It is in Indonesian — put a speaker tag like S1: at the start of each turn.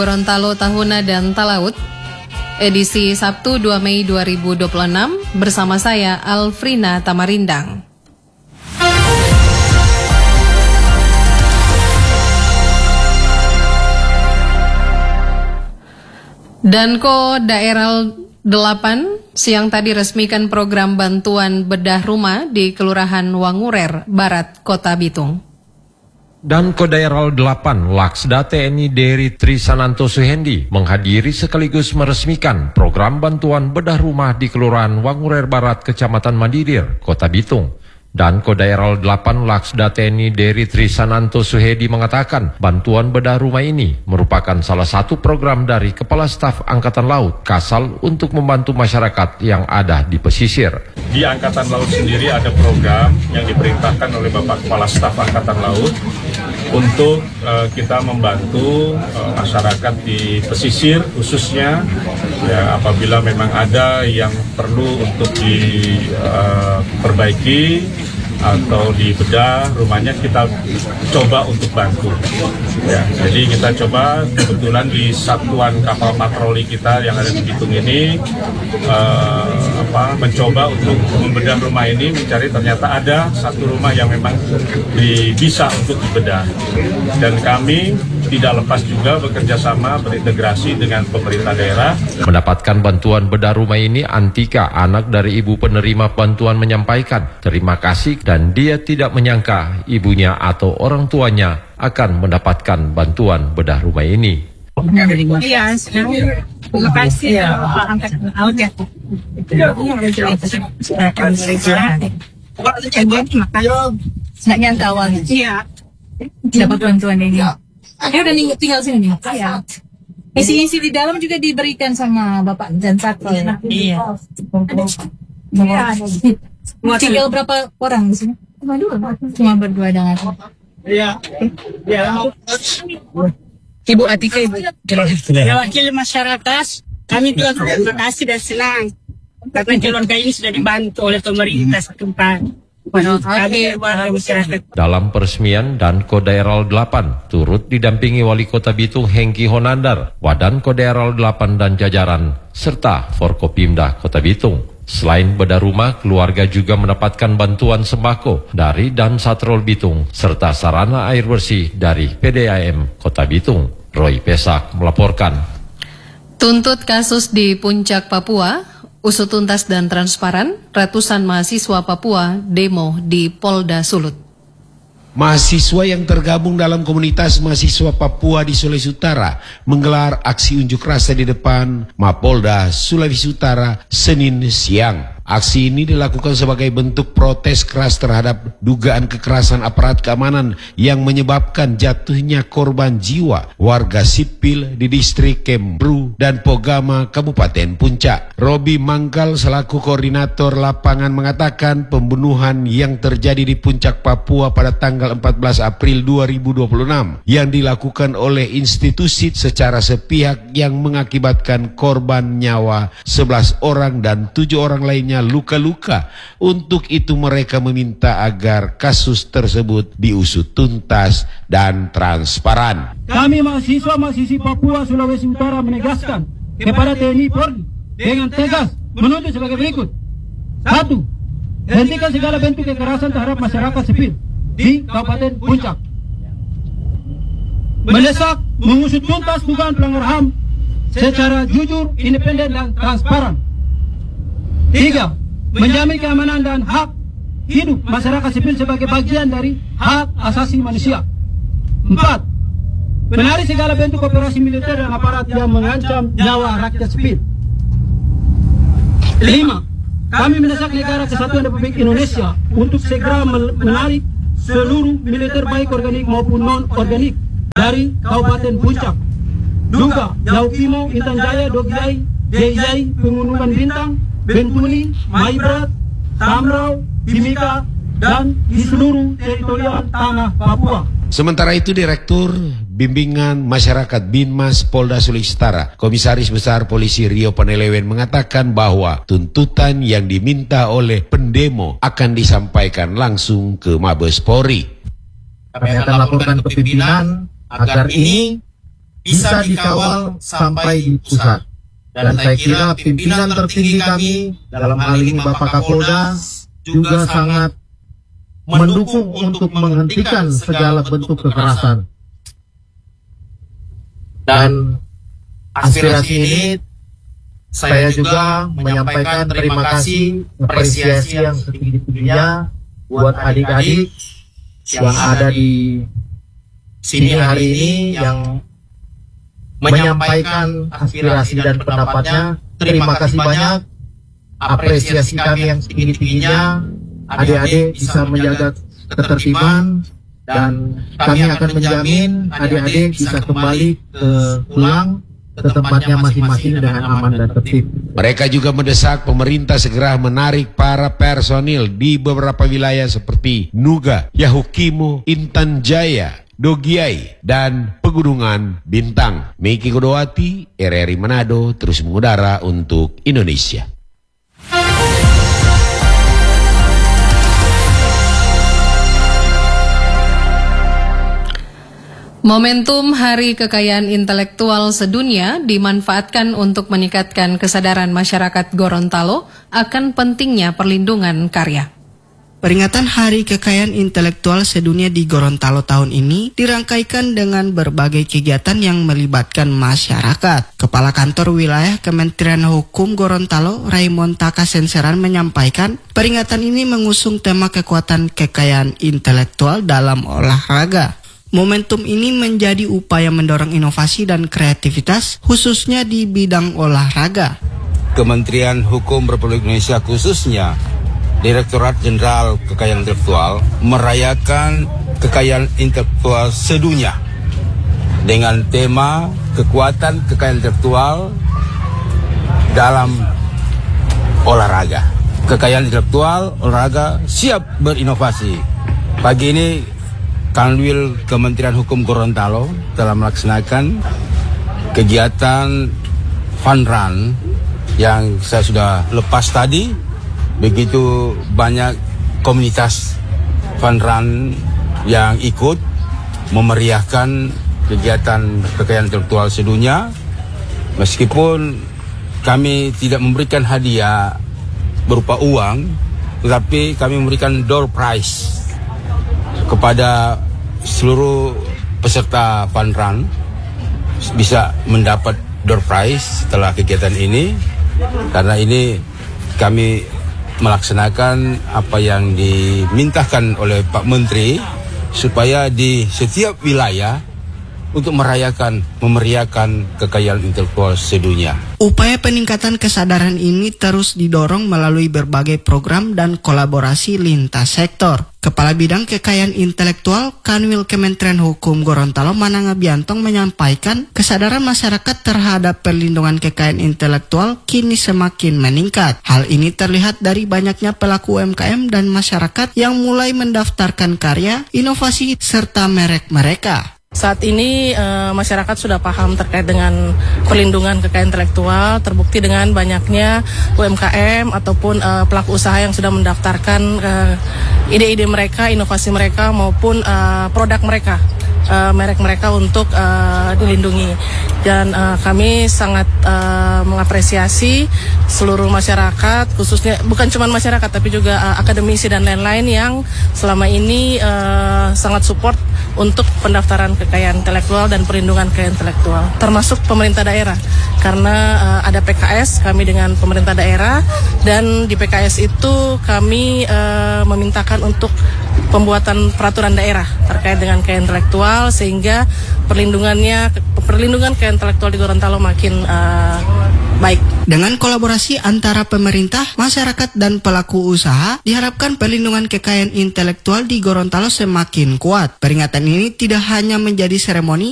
S1: Gorontalo Tahuna dan Talaut, edisi Sabtu 2 Mei 2026, bersama saya Alfrina Tamarindang. Danko Daerah 8 siang tadi resmikan program bantuan bedah rumah di Kelurahan Wangurer, Barat, Kota Bitung.
S2: Danko Daerah 8 Laksda TNI Deri Trisananto Suhendi menghadiri sekaligus meresmikan program bantuan bedah rumah di Kelurahan Wangurer Barat, Kecamatan Madidir, Kota Bitung. Danko Daerah 8 Laksda TNI Deri Trisananto Suhendi mengatakan bantuan bedah rumah ini merupakan salah satu program dari Kepala Staf Angkatan Laut Kasal untuk membantu masyarakat yang ada di pesisir.
S3: Di Angkatan Laut sendiri ada program yang diperintahkan oleh Bapak Kepala Staf Angkatan Laut untuk kita membantu masyarakat di pesisir khususnya ya, apabila memang ada yang perlu untuk diperbaiki atau dibedah rumahnya, kita coba untuk bantu. Ya, jadi kita coba kebetulan di satuan kapal patroli kita yang ada di Bitung ini mencoba untuk membedah rumah ini, mencari ternyata ada satu rumah yang memang bisa untuk dibedah. Dan kami tidak lepas juga bekerja sama berintegrasi dengan pemerintah daerah.
S2: Mendapatkan bantuan bedah rumah ini, Antika, anak dari ibu penerima bantuan, menyampaikan terima kasih dan dia tidak menyangka ibunya atau orang tuanya akan mendapatkan bantuan bedah rumah ini.
S4: Iya, terima kasih ya Pak Angkatan Laut ya. Nggak nyangka awalnya. Iya. Dapat bantuan ini. Udah tinggal sini nih. Iya. Isi-isi di dalam juga diberikan sama Bapak dan Satpol. Iya. Tinggal berapa orang di sini? Cuma berdua dengan. Iya. Ibu Atika, Ibu.
S5: Wakil masyarakat, kami juga terima kasih dan senang karena keluarga ini sudah dibantu oleh pemerintah setempat.
S2: Dalam peresmian, Danko Daerah 8 turut didampingi Wali Kota Bitung Hengki Honandar, Wadanko Daerah 8 dan jajaran, serta Forkopimda Kota Bitung. Selain bedah rumah, keluarga juga mendapatkan bantuan sembako dari Dansatrol Bitung, serta sarana air bersih dari PDAM Kota Bitung. Roy Pesak melaporkan.
S1: Tuntut kasus di Puncak Papua, usut tuntas dan transparan, ratusan mahasiswa Papua demo di Polda Sulut.
S6: Mahasiswa yang tergabung dalam komunitas mahasiswa Papua di Sulawesi Utara menggelar aksi unjuk rasa di depan Mapolda Sulawesi Utara Senin siang. Aksi ini dilakukan sebagai bentuk protes keras terhadap dugaan kekerasan aparat keamanan yang menyebabkan jatuhnya korban jiwa warga sipil di distrik Kembru dan Pogama, Kabupaten Puncak. Robi Mangkal selaku koordinator lapangan mengatakan pembunuhan yang terjadi di Puncak Papua pada tanggal 14 April 2026 yang dilakukan oleh institusi secara sepihak yang mengakibatkan korban nyawa 11 orang dan 7 orang lainnya luka-luka. Untuk itu mereka meminta agar kasus tersebut diusut tuntas dan transparan.
S7: Kami mahasiswa-mahasiswi Papua Sulawesi Utara menegaskan kepada TNI Polri dengan tegas menuntut sebagai berikut. 1. Hentikan segala bentuk kekerasan terhadap masyarakat sipil di Kabupaten Puncak. Mendesak mengusut tuntas dugaan pelanggaran HAM secara jujur, independen dan transparan. 3. Menjamin keamanan dan hak hidup masyarakat sipil sebagai bagian dari hak asasi manusia. 4. Menarik segala bentuk operasi militer dan aparat yang mengancam nyawa rakyat sipil. 5. Kami mendesak Negara Kesatuan Republik Indonesia untuk segera menarik seluruh militer baik organik maupun non-organik dari Kabupaten Puncak, Duga, Yaukimo, Intan Jaya, Dogjai, Jai, Pegunungan Bintang, Bentuni, Maibrat, Tamrau, Timika, dan di seluruh teritorial tanah Papua.
S6: Sementara itu, Direktur Bimbingan Masyarakat Binmas Polda Sulawesi Utara, Komisaris Besar Polisi Rio Panelewen mengatakan bahwa tuntutan yang diminta oleh pendemo akan disampaikan langsung ke Mabes Polri.
S8: Kami akan laporkan ke pimpinan agar ini bisa dikawal sampai di pusat. Dan saya kira pimpinan tertinggi kami, dalam hal ini Bapak Kapolda, juga sangat mendukung untuk menghentikan segala bentuk kekerasan. Dan aspirasi ini saya juga menyampaikan terima kasih, apresiasi yang setinggi-tingginya buat adik-adik yang ada di sini hari ini yang menyampaikan aspirasi dan pendapatnya. Terima kasih banyak. Apresiasi kami yang setinggi-tingginya. Adik-adik bisa menjaga ketertiban dan kami akan menjamin adik-adik bisa kembali pulang ke tempatnya masing-masing dengan aman dan tertib.
S6: Mereka juga mendesak pemerintah segera menarik para personil di beberapa wilayah seperti Nuga, Yahukimo, Intan Jaya, Dogiai, dan Pegunungan Bintang. Miki Kodowati, RRI Manado, terus mengudara untuk Indonesia.
S1: Momentum Hari Kekayaan Intelektual Sedunia dimanfaatkan untuk meningkatkan kesadaran masyarakat Gorontalo akan pentingnya perlindungan karya.
S9: Peringatan Hari Kekayaan Intelektual Sedunia di Gorontalo tahun ini dirangkaikan dengan berbagai kegiatan yang melibatkan masyarakat. Kepala Kantor Wilayah Kementerian Hukum Gorontalo, Raymond Takasenseran menyampaikan, peringatan ini mengusung tema kekuatan kekayaan intelektual dalam olahraga. Momentum ini menjadi upaya mendorong inovasi dan kreativitas, khususnya di bidang olahraga.
S10: Kementerian Hukum Republik Indonesia, khususnya Direktorat Jenderal Kekayaan Intelektual, merayakan kekayaan intelektual sedunia dengan tema kekuatan kekayaan intelektual dalam olahraga. Kekayaan intelektual, olahraga, siap berinovasi. Pagi ini Kanwil Kementerian Hukum Gorontalo telah melaksanakan kegiatan fun run yang saya sudah lepas tadi. Begitu banyak komunitas fun run yang ikut memeriahkan kegiatan kekayaan intelektual sedunia. Meskipun kami tidak memberikan hadiah berupa uang, tetapi kami memberikan door prize kepada seluruh peserta fun run bisa mendapat door prize setelah kegiatan ini, karena ini kami melaksanakan apa yang dimintakan oleh Pak Menteri supaya di setiap wilayah untuk memeriahkan kekayaan intelektual sedunia.
S9: Upaya peningkatan kesadaran ini terus didorong melalui berbagai program dan kolaborasi lintas sektor. Kepala Bidang Kekayaan Intelektual Kanwil Kementerian Hukum Gorontalo, Mananga Biantong, menyampaikan kesadaran masyarakat terhadap perlindungan kekayaan intelektual kini semakin meningkat. Hal ini terlihat dari banyaknya pelaku UMKM dan masyarakat yang mulai mendaftarkan karya, inovasi, serta merek mereka.
S11: Saat ini masyarakat sudah paham terkait dengan perlindungan kekayaan intelektual, terbukti dengan banyaknya UMKM ataupun pelaku usaha yang sudah mendaftarkan ide-ide mereka, inovasi mereka maupun produk mereka, merek mereka untuk dilindungi. Dan kami sangat mengapresiasi seluruh masyarakat, khususnya bukan cuma masyarakat tapi juga akademisi dan lain-lain yang selama ini sangat support untuk pendaftaran kekayaan intelektual dan perlindungan kekayaan intelektual, termasuk pemerintah daerah, karena ada PKS kami dengan pemerintah daerah, dan di PKS itu kami memintakan untuk pembuatan peraturan daerah terkait dengan kekayaan intelektual, sehingga perlindungan kekayaan intelektual di Gorontalo makin baik.
S9: Dengan kolaborasi antara pemerintah, masyarakat, dan pelaku usaha, diharapkan perlindungan kekayaan intelektual di Gorontalo semakin kuat. Peringatan ini tidak hanya menjadi seremoni,